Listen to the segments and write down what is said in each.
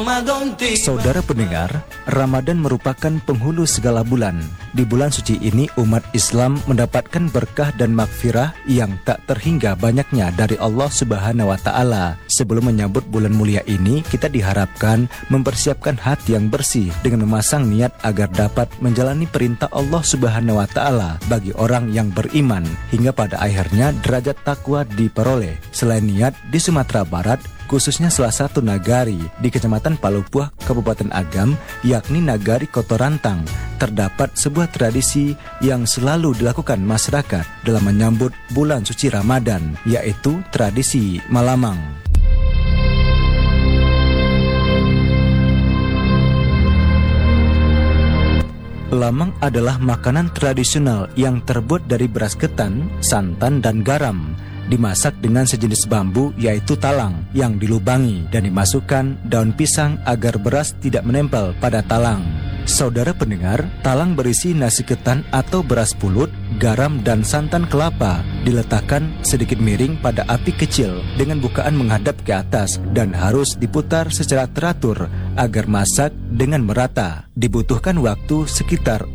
Saudara pendengar, Ramadan merupakan penghulu segala bulan. Di bulan suci ini umat Islam mendapatkan berkah dan magfirah yang tak terhingga banyaknya dari Allah Subhanahu wa taala. Sebelum menyambut bulan mulia ini, kita diharapkan mempersiapkan hati yang bersih dengan memasang niat agar dapat menjalani perintah Allah Subhanahu wa taala bagi orang yang beriman, hingga pada akhirnya derajat takwa diperoleh. Selain niat, di Sumatera Barat, khususnya salah satu nagari di Kecamatan Palupuah, Kabupaten Agam, yakni Nagari Kotorantang, terdapat sebuah tradisi yang selalu dilakukan masyarakat dalam menyambut bulan suci Ramadan, yaitu tradisi Malamang. Lamang adalah makanan tradisional yang terbuat dari beras ketan, santan, dan garam. Dimasak dengan sejenis bambu yaitu talang yang dilubangi dan dimasukkan daun pisang agar beras tidak menempel pada talang. Saudara pendengar, talang berisi nasi ketan atau beras pulut, garam dan santan kelapa diletakkan sedikit miring pada api kecil dengan bukaan menghadap ke atas dan harus diputar secara teratur agar masak dengan merata. Dibutuhkan waktu sekitar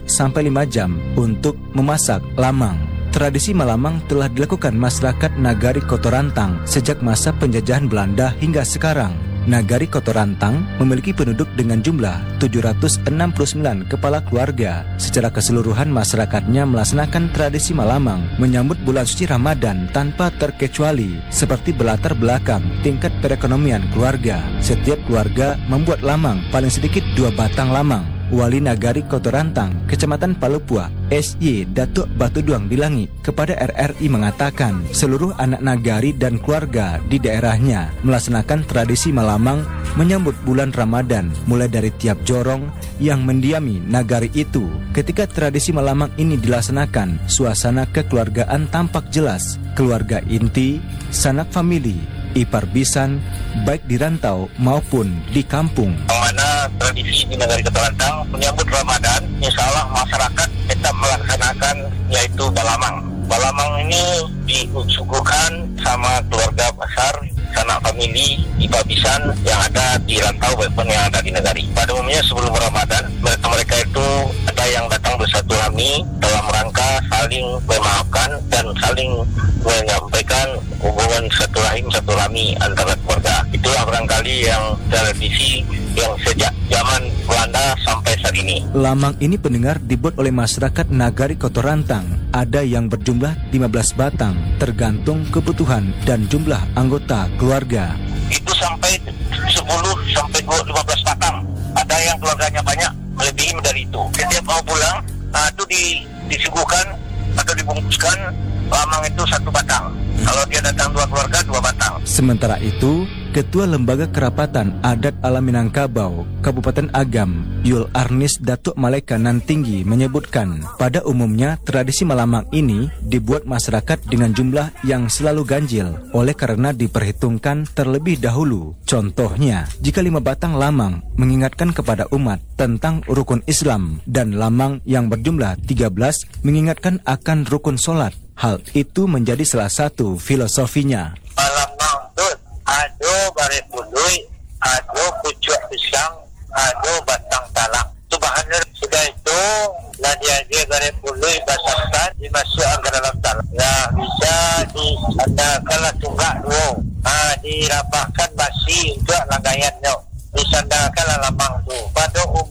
4-5 jam untuk memasak lamang. Tradisi Malamang telah dilakukan masyarakat Nagari Kotorantang sejak masa penjajahan Belanda hingga sekarang. Nagari Kotorantang memiliki penduduk dengan jumlah 769 kepala keluarga. Secara keseluruhan masyarakatnya melaksanakan tradisi Malamang menyambut bulan suci Ramadan tanpa terkecuali, seperti berlatar belakang tingkat perekonomian keluarga. Setiap keluarga membuat lamang paling sedikit 2 batang lamang. Wali Nagari Kotorantang, Kecamatan Palupuah, SY Datuk Batuduang Bilangi kepada RRI mengatakan seluruh anak nagari dan keluarga di daerahnya melaksanakan tradisi Malamang menyambut bulan Ramadan, mulai dari tiap jorong yang mendiami nagari itu. Ketika tradisi Malamang ini dilaksanakan, suasana kekeluargaan tampak jelas. Keluarga inti, sanak famili, ipar bisan, baik di rantau maupun di kampung. Mana tradisi di Nagari Kotorantang menyambut Ramadan, insya Allah masyarakat tetap melaksanakan yaitu balamang. Balamang ini disuguhkan sama keluarga besar, sanak famili, ipar bisan yang ada di rantau maupun yang ada di nagari. Pada umumnya sebelum Ramadan, mereka itu ada yang datang bersilaturahmi dalam rangka saling memaafkan dan saling menyampaikan hubungan silaturahmi antara keluarga. Itulah barangkali yang tradisi yang sejak zaman Belanda sampai saat ini. Lamang ini pendengar dibuat oleh masyarakat Nagari Kotorantang. Ada yang berjumlah 15 batang, tergantung kebutuhan dan jumlah anggota keluarga. Itu sampai 10 sampai 15 batang. Ada yang keluarganya banyak, melebihi dari itu. Setiap mau pulang, itu disuguhkan atau dibungkuskan lamang itu 1 batang. Kalau dia datang 2 keluarga, 2 batang. Sementara itu, Ketua Lembaga Kerapatan Adat Alam Minangkabau, Kabupaten Agam, Yul Arnis Datuk Maleka Nantinggi menyebutkan, pada umumnya tradisi Malamang ini dibuat masyarakat dengan jumlah yang selalu ganjil, oleh karena diperhitungkan terlebih dahulu. Contohnya, jika 5 batang lamang mengingatkan kepada umat tentang rukun Islam, dan lamang yang berjumlah 13 mengingatkan akan rukun solat. Hal itu menjadi salah satu filosofinya. Malamang tu ada bare pului, ada pucuk pisang, ada batang talang. Tu bahannya sudah itu, lah dia bare pului basahkan dimasukkan ke dalam talang. Nah, bisa disandarkanlah tunggak dulu. Dirapahkan basi untuk lagayannya. Disandarkanlah lamang tu. Pada